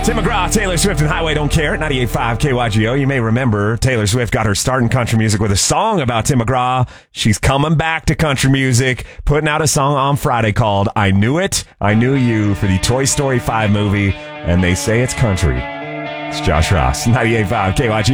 Tim McGraw, Taylor Swift, and Highway Don't Care at 98.5 KYGO. You may remember Taylor Swift got her start in country music with a song about Tim McGraw. She's coming back to country music, putting out a song on Friday called I Knew It, I Knew You for the Toy Story 5 movie, and they say it's country. It's Josh Ross, 98.5 KYGO.